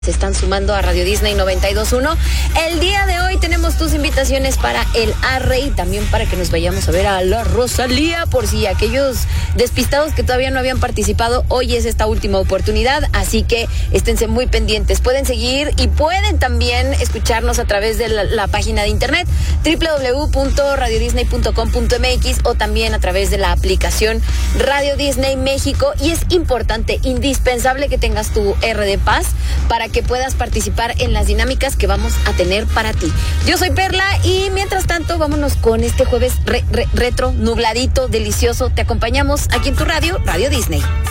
Se están sumando a Radio Disney 92.1. El día de hoy tenemos tus invitaciones para el Arre y también para que nos vayamos a ver a la Rosalía, por si aquellos despistados que todavía no habían participado, hoy es esta última oportunidad, así que esténse muy pendientes. Pueden seguir y pueden también escucharnos a través de la página de internet www.radiodisney.com.mx o también a través de la aplicación Radio Disney México. Y es importante, indispensable que tengas tu R de Paz para que puedas participar en las dinámicas que vamos a tener para ti. Yo soy Perla y mientras tanto vámonos con este jueves retro, nubladito, delicioso. Te acompañamos aquí en tu radio, Radio Disney.